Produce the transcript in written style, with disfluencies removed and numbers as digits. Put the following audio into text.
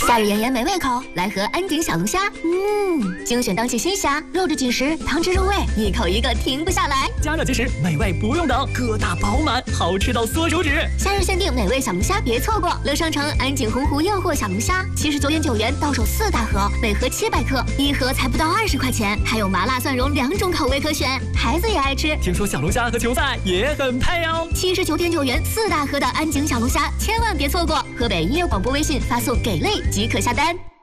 夏日炎炎没胃口，来盒安井小龙虾。精选当季新虾，肉质紧实，汤汁入味，一口一个停不下来。 加热即食，美味不用等，个大饱满，好吃到缩手指。 夏日限定美味小龙虾，别错过！乐商城安井洪湖诱惑小龙虾，79.9元到手4大盒，每盒700克，一盒才不到20块钱，还有麻辣蒜蓉2种口味可选，孩子也爱吃。 听说小龙虾和球赛也很配哦。 79.9元4大盒的安井小龙虾，千万别错过！河北音乐广播微信发送“给力”即可下单。